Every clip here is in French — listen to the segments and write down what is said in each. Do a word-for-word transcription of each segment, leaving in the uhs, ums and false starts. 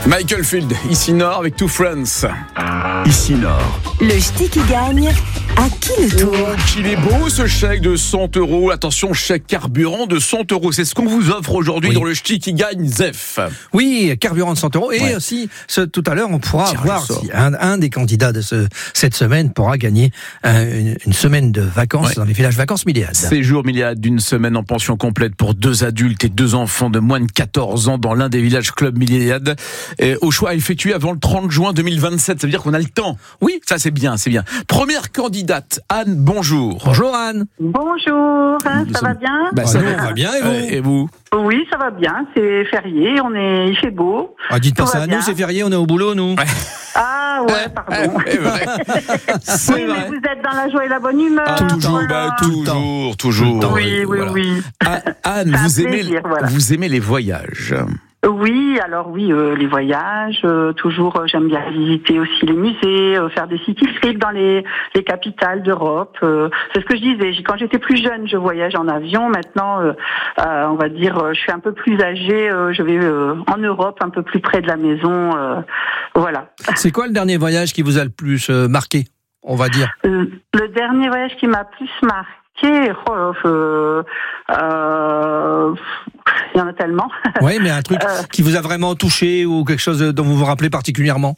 Michael Field, ici Nord avec Two Friends. Ici Nord. Le ch'ti qui gagne, à qui le tour? Oh, qu'il est beau ce chèque de cent euros. Attention, chèque carburant de cent euros. C'est ce qu'on vous offre aujourd'hui oui. dans le ch'ti qui gagne, Zef. Oui, carburant de cent euros. Et ouais. aussi, ce, tout à l'heure, on pourra Tiens, voir si un, un des candidats de ce, cette semaine pourra gagner euh, une, une semaine de vacances ouais. dans les villages vacances Milléade. Séjour Milléade d'une semaine en pension complète pour deux adultes et deux enfants de moins de quatorze ans dans l'un des villages club Milléade. Et au choix effectué avant le trente juin deux mille vingt-sept. Ça veut dire qu'on a le temps. Oui, ça c'est bien, c'est bien. Première candidate, Anne, bonjour. Bonjour Anne. Bonjour, hein, ça va bien bah, Ça va, va bien et vous, euh, et vous Oui, ça va bien, c'est férié, on est, il fait beau. Ah, dites pas ça à nous, c'est férié, on est au boulot nous. Ouais. Ah ouais, pardon. C'est vrai. C'est oui, vrai. Mais vous êtes dans la joie et la bonne humeur. Ah, toujours, voilà. bah, toujours, toujours. Oui, oui, voilà. oui. Ah, Anne, vous aimez, plaisir, voilà. vous aimez les voyages? Oui, alors oui, euh, les voyages, euh, toujours euh, j'aime bien visiter aussi les musées, euh, faire des city trips dans les, les capitales d'Europe. Euh, c'est ce que je disais, quand j'étais plus jeune, je voyage en avion. Maintenant, euh, euh, on va dire, je suis un peu plus âgée, euh, je vais euh, en Europe, un peu plus près de la maison. Euh, voilà. C'est quoi le dernier voyage qui vous a le plus euh, marqué, on va dire euh, Le dernier voyage qui m'a plus marqué, oh, euh, euh, il y en a tellement. Oui, mais un truc euh, qui vous a vraiment touché ou quelque chose dont vous vous rappelez particulièrement?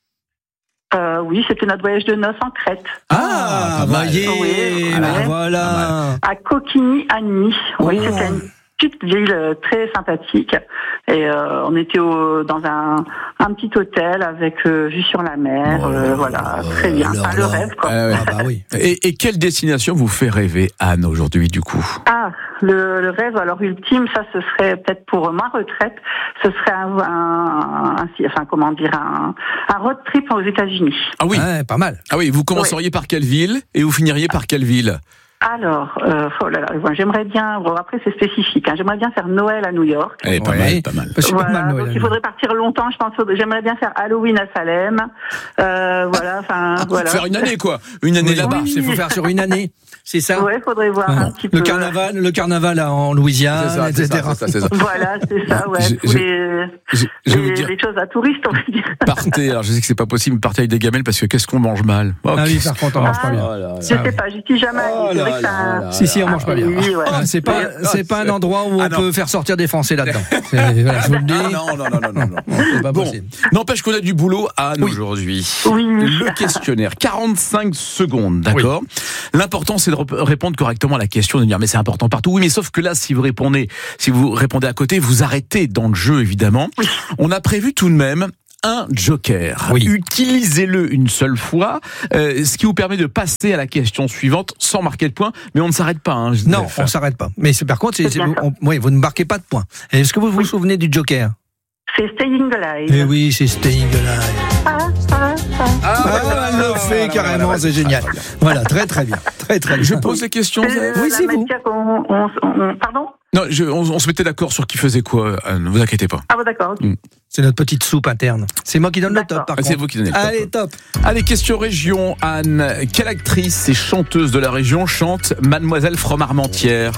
euh, Oui, c'était notre voyage de noces en Crète. Ah, vous voyez, oui, ben ouais. voilà. À Kokini-Anni. Oh. Oui, c'était une petite ville très sympathique. Et euh, on était au, dans un, un petit hôtel avec euh, vue sur la mer. Oh, euh, voilà, euh, très bien. Enfin, le rêve, quoi. Euh, ah, bah oui. et, et quelle destination vous fait rêver, Anne, aujourd'hui, du coup? Ah, le, le rêve, alors ultime, ça, ce serait peut-être pour ma retraite. Ce serait un, un, un enfin, comment dire, un, un road trip aux États-Unis. Ah oui, ouais, pas mal. Ah oui, vous commenceriez oui. par quelle ville et vous finiriez par quelle ville? Alors, euh, oh là là, j'aimerais bien, bon, après c'est spécifique, hein, j'aimerais bien faire Noël à New York. Eh, pas, ouais, mal, pas mal, voilà, pas mal. Noël, donc il faudrait partir longtemps, je pense. J'aimerais bien faire Halloween à Salem. Euh, voilà, enfin, ah, voilà. Faire une année, quoi. Une année oui, là-bas. Il faut faire sur une année. C'est ça. Ouais, faudrait voir ah, un petit le peu. Carnaval, le carnaval en Louisiane, ça, et cetera. C'est ça, c'est ça. Voilà, c'est ça, ouais. Je, je, les, je, je les, dire, les choses à touristes, on va dire. Partez, alors je sais que c'est pas possible, partez avec des gamelles parce que qu'est-ce qu'on mange mal. Oh, ah oui, par contre, on mange ah, pas bien. Oh là là. Je sais pas, j'y suis jamais allée. C'est vrai que ça. Si, si, on mange pas bien. Oui, ouais. ah, c'est pas, c'est pas un endroit où ah, on non. peut faire sortir des Français là-dedans. Voilà, je vous le dis. Ah, non, non, non, non, non, non. non c'est pas bon, possible. N'empêche qu'on a du boulot, Anne, oui. aujourd'hui. Oui. Le questionnaire, quarante-cinq secondes, d'accord. Oui. L'important, c'est de répondre correctement à la question, de dire mais c'est important partout. Oui, mais sauf que là, si vous répondez, si vous répondez à côté, vous arrêtez dans le jeu, évidemment. Oui. On a prévu tout de même un joker. Oui. Utilisez-le une seule fois, euh, ce qui vous permet de passer à la question suivante sans marquer de points, mais on ne s'arrête pas. Hein, non, on ne s'arrête pas. Mais c'est, par contre, c'est, c'est, on, oui, vous ne marquez pas de points. Est-ce que vous vous oui. souvenez du joker? C'est Staying Alive. Eh oui, c'est Staying Alive. Ah, ah, ah. ah elle le fait ah, carrément, c'est génial. Voilà, très très bien. Très, très bien. Je pose les questions. Euh, oui, c'est vous. On, on, on, pardon? Non, je, on, on se mettait d'accord sur qui faisait quoi, Anne, ne vous inquiétez pas. Ah bon, d'accord, ok. C'est notre petite soupe interne. C'est moi qui donne d'accord. le top, par ah, contre. C'est vous qui donnez le top. Allez, top. Allez, question région, Anne. Quelle actrice et chanteuse de la région chante Mademoiselle From Armentières?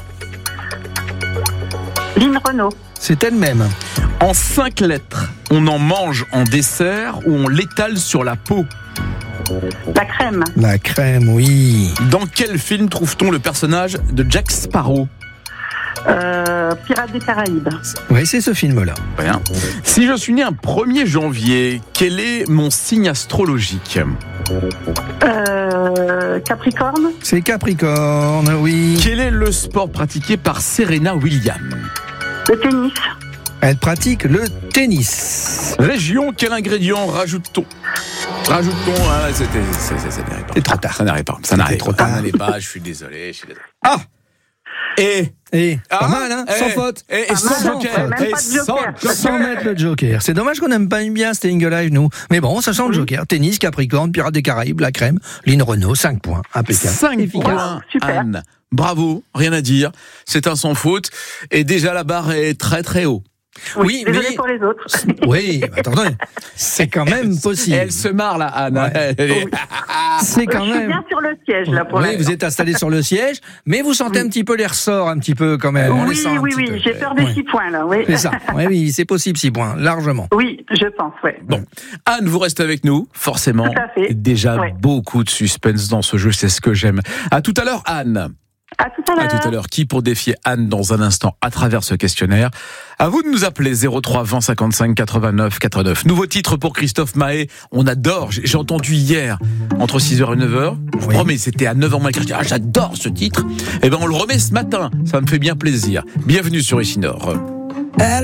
Lynn Renaud. C'est elle-même. En cinq lettres, on en mange en dessert ou on l'étale sur la peau? La crème. La crème, oui. Dans quel film trouve-t-on le personnage de Jack Sparrow? Euh, Pirates des Caraïbes. Oui, c'est ce film-là. Bien. Si je suis né un premier janvier, quel est mon signe astrologique? euh, Capricorne. C'est Capricorne, oui. Quel est le sport pratiqué par Serena Williams? Le tennis. Elle pratique le tennis. Région, quel ingrédient rajoute-t-on? Rajoute-t-on, ah, c'était, c'est, c'est, ça n'arrive pas. C'est trop tard. Ça n'arrive pas. Ça n'arrive trop tard. Ça n'arrive pas. Je suis désolé. Je suis désolé. Ah. Et. Et. Ah, pas mal, hein. Et, sans faute. Et, et, et sans joker. Et sans, sans mettre le joker. C'est dommage qu'on n'aime pas bien Staying Alive, nous. Mais bon, ça sent le joker. Tennis, Capricorne, Pirates des Caraïbes, la crème, Lynn Renaud, cinq points. Impeccable. cinq points. Super. Anne. Bravo. Rien à dire. C'est un sans faute. Et déjà, la barre est très, très haut. Oui, Désolée mais pour les autres. oui, attendez, c'est quand même possible. Elle se marre là, Anne. Ouais. Elle est- C'est quand Je suis même. bien sur le siège là pour Oui, l'instant. vous êtes installé sur le siège, mais vous sentez un petit peu les ressorts, un petit peu quand même. On les Oui, sent un oui, petit peu. oui, j'ai peur des Ouais. six points là, oui. C'est ça. Oui, oui, c'est possible, six points, largement. Oui, je pense, ouais. Bon, Anne, vous restez avec nous, forcément. Tout à fait. Déjà Ouais. beaucoup de suspense dans ce jeu, c'est ce que j'aime. À tout à l'heure, Anne. À tout à À l'heure. tout à l'heure. Qui pour défier Anne dans un instant à travers ce questionnaire? À vous de nous appeler zéro trois vingt cinquante-cinq quatre-vingt-neuf quatre-vingt-neuf. Nouveau titre pour Christophe Mahé. On adore. J'ai j'ai entendu hier entre six heures et neuf heures. Je vous Oui. promets, c'était à neuf heures moins quart. Je dis, ah, j'adore ce titre. Eh ben, on le remet ce matin. Ça me fait bien plaisir. Bienvenue sur Ici Nord.